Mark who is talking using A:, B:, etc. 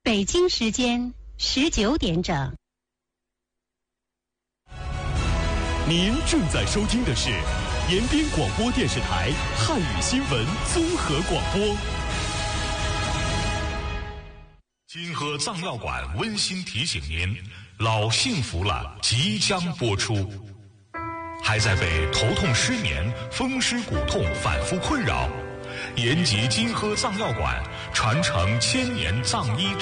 A: 北京时间19点整。
B: 您正在收听的是延边广播电视台汉语新闻综合广播。
C: 金河藏药馆温馨提醒您，老幸福了即将播出。还在被头痛失眠、风湿骨痛反复困扰？延吉金河藏药馆传承1000年藏医